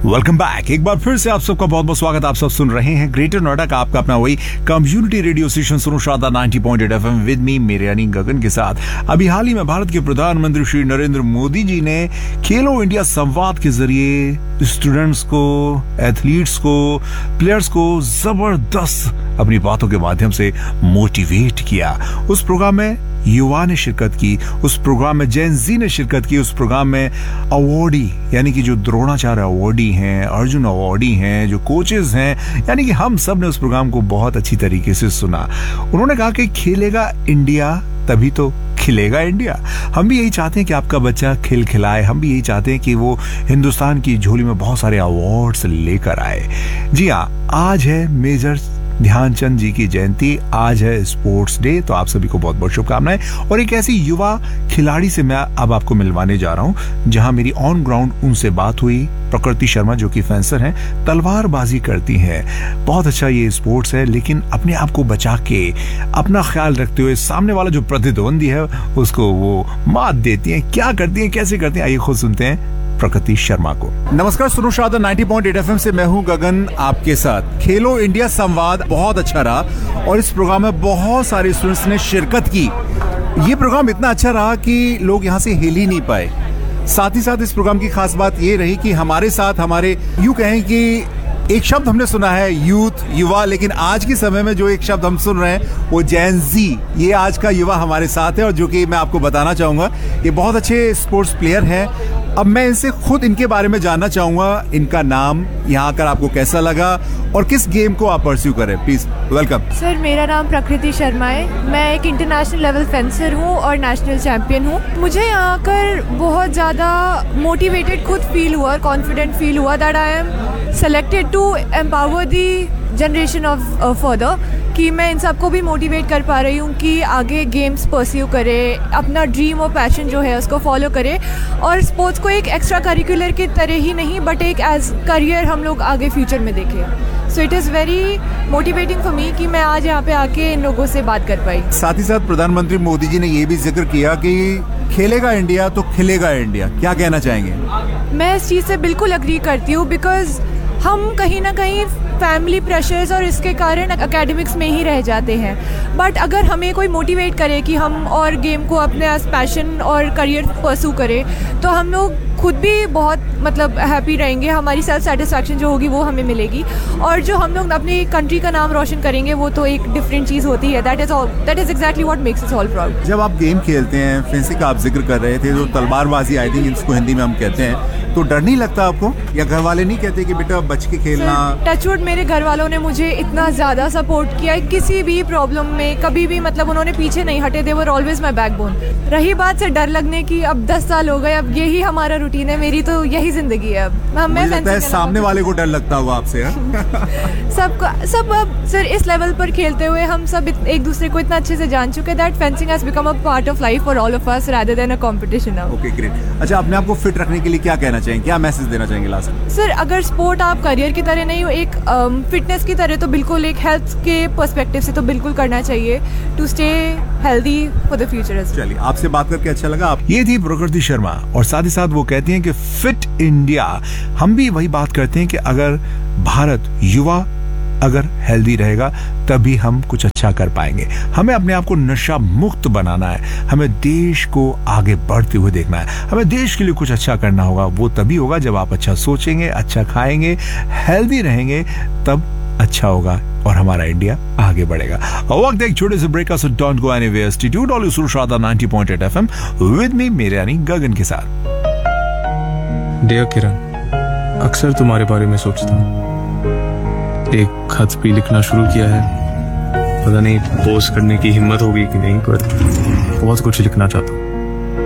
Welcome back. एक बार फिर से आप सबका बहुत बहुत स्वागत। आप सब सुन रहे हैं ग्रेटर नोएडा का आपका अपना वही कम्युनिटी रेडियो स्टेशन सुनो शारदा 90.8 FM विद मी मेरे यानी गगन के साथ। अभी हाल ही में भारत के प्रधानमंत्री श्री नरेंद्र मोदी जी ने खेलो इंडिया संवाद के जरिए स्टूडेंट्स को, एथलीट्स को, प्लेयर्स को जबरदस्त अपनी बातों के माध्यम से मोटिवेट किया। उस प्रोग्राम में युवा ने शिरकत की, उस प्रोग्राम में जेन जी ने शिरकत की, उस प्रोग्राम में अवार्डी यानी कि जो द्रोणाचार्य अवार्डी हैं, अर्जुन अवार्डी हैं, जो कोचेस हैं, यानी कि हम सब ने उस प्रोग्राम को बहुत अच्छी तरीके से सुना। उन्होंने कहा कि खेलेगा इंडिया तभी तो खिलेगा इंडिया। हम भी यही चाहते हैं कि आपका बच्चा खेल खिलाए, हम भी यही चाहते हैं कि वो हिंदुस्तान की झोली में बहुत सारे अवार्ड्स लेकर आए। जी हाँ, आज है मेजर ध्यानचंद जी की जयंती, आज है स्पोर्ट्स डे, तो आप सभी को बहुत बहुत शुभकामनाएं। और एक ऐसी युवा खिलाड़ी से मैं अब आपको मिलवाने जा रहा हूं, जहां मेरी ऑन ग्राउंड उनसे बात हुई। प्रकृति शर्मा जो कि फेंसर हैं, तलवारबाजी करती हैं। बहुत अच्छा ये स्पोर्ट्स है, लेकिन अपने आप को बचा के, अपना ख्याल रखते हुए सामने वाला जो प्रतिद्वंदी है उसको वो मात देती हैं। क्या करती हैं, कैसे करती हैं, आइए खुद सुनते हैं प्रकृति शर्मा को। नमस्कार, सुनो शारदा 90.8 FM से मैं हूं गगन आपके साथ। खेलो इंडिया संवाद बहुत अच्छा रहा और इस प्रोग्राम में बहुत सारे स्टूडेंट्स ने शिरकत की। ये प्रोग्राम इतना अच्छा रहा कि लोग यहाँ से हिल ही नहीं पाए। साथ ही साथ इस प्रोग्राम की खास बात ये रही कि हमारे साथ हमारे यूं कहें कि एक शब्द हमने सुना है यूथ, युवा, लेकिन आज के समय में जो एक शब्द हम सुन रहे हैं वो जेन जी, ये आज का युवा हमारे साथ है और जो कि मैं आपको बताना चाहूंगा ये बहुत अच्छे स्पोर्ट्स प्लेयर हैं। अब मैं इनसे खुद इनके बारे में जानना चाहूंगा, इनका नाम, यहाँ आकर आपको कैसा लगा और किस गेम को आप परस्यू करें। Please welcome. सर, मेरा नाम प्रकृति शर्मा है। मैं एक इंटरनेशनल लेवल फेंसर हूँ और नेशनल चैंपियन हूँ। मुझे यहाँ आकर बहुत ज़्यादा मोटिवेटेड खुद फील हुआ और कॉन्फिडेंट फील हुआ that I am selected to empower the generation of further, कि मैं इन सबको भी मोटिवेट कर पा रही हूँ कि आगे गेम्स परस्यू करे, अपना ड्रीम और पैशन जो है उसको फॉलो करे और स्पोर्ट्स को एक एक्स्ट्रा करिकुलर की तरह ही नहीं बट एक एज करियर हम लोग आगे फ्यूचर में देखें। So it is very motivating for me कि मैं आज यहाँ पे आके इन लोगों से बात कर पाई। साथ ही साथ प्रधानमंत्री मोदी जी ने ये भी जिक्र किया कि खेलेगा इंडिया तो खिलेगा इंडिया। क्या कहना चाहेंगे? मैं इस चीज़ से बिल्कुल अग्री करती हूँ, बिकॉज हम कहीं ना कहीं फैमिली प्रेशर्स और इसके कारण एकेडमिक्स में ही रह जाते हैं। बट अगर हमें कोई मोटिवेट करे कि हम और गेम को अपने एज पैशन और करियर परस्यू करें, तो हम लोग खुद भी बहुत मतलब हैप्पी रहेंगे। हमारी सेल्फ सेटिस्फैक्शन जो होगी वो हमें मिलेगी और जो हम लोग अपनी कंट्री का नाम रोशन करेंगे वो तो एक डिफरेंट चीज़ होती है। That is exactly what makes us all proud. जब आप गेम खेलते हैं, फेंसिंग का आप जिक्र कर रहे थे, जो तलवारबाजी आई थिंक इसको हिंदी में हम कहते हैं, तो डर नहीं लगता आपको? या घर वाले नहीं कहते कि बेटा बच के खेलना? टचवुड मेरे घर वालों ने मुझे इतना ज़्यादा सपोर्ट किया किसी भी प्रॉब्लम में, कभी भी मतलब उन्होंने पीछे नहीं हटे। दे वर ऑलवेज माई बैकबोन। रही बात से डर लगने की, अब 10 साल हो गए, अब यही हमारा रूटीन है, मेरी तो यही जिंदगी है। अब मुझे लगता है सामने वाले को डर लगता हुआ आपसे। सब अब सर इस लेवल पर खेलते हुए हम सब एक दूसरे को इतना अच्छे से जान चुके that fencing has become a part of life for all of us rather than a competition now. Okay, great. अच्छा, अपने आप को फिट रखने के लिए क्या कहना चाहेंगे, क्या मैसेज देना चाहेंगे लास्ट? सर, अगर स्पोर्ट आप करियर की तरह नहीं, एक फिटनेस की तरह, तो बिल्कुल एक हेल्थ के पर्सपेक्टिव से तो बिल्कुल करना चाहिए to stay healthy for the future. चलिए, आपसे बात करके अच्छा लगा। ये थी प्रकृति शर्मा और साथ ही साथ वो कहती हैं कि फिट इंडिया, हम भी वही बात करते हैं कि अगर भारत युवा अगर हेल्दी रहेगा तभी हम कुछ अच्छा कर पाएंगे। हमें अपने आप को नशा मुक्त बनाना है, हमें देश को आगे बढ़ते हुए देखना है, हमें देश के लिए कुछ अच्छा करना होगा। वो तभी होगा जब आप अच्छा सोचेंगे, अच्छा खाएंगे, हेल्दी रहेंगे, तब अच्छा होगा और हमारा इंडिया आगे बढ़ेगा। वक्त एक छोटे से ब्रेक का, so don't go anywhere. Stay tuned on to Sharda 90.8 FM with me मेरे यानी गगन के साथ। डियर किरण, अक्सर तुम्हारे बारे में सोचता हूँ। एक खत भी लिखना शुरू किया है, पता नहीं पोस्ट करने की हिम्मत होगी कि नहीं, पर बहुत कुछ लिखना चाहता